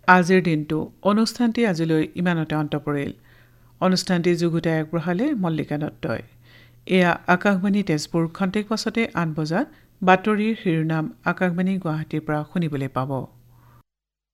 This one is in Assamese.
আজিৰ দিনটো অনুষ্ঠানটি আজিলৈ ইমানতে অন্ত পৰিল। অনুষ্ঠানটি যুগুতাই আগবঢ়ালে মল্লিকা দত্তই। এয়া আকাশবাণী তেজপুৰ। খন্তেক পাছতে ৮ বজাত বাতৰিৰ শিৰোনাম আকাশবাণী গুৱাহাটীৰ পৰা শুনিবলৈ পাব।